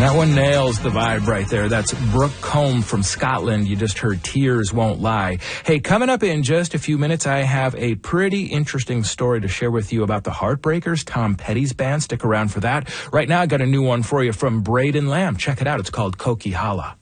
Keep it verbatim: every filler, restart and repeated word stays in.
That one nails the vibe right there. That's Brooke Combe from Scotland. You just heard Tears Won't Lie. Hey, coming up in just a few minutes, I have a pretty interesting story to share with you about the Heartbreakers, Tom Petty's band. Stick around for that. Right now, I got a new one for you from Braden Lamb. Check it out. It's called Coquihalla.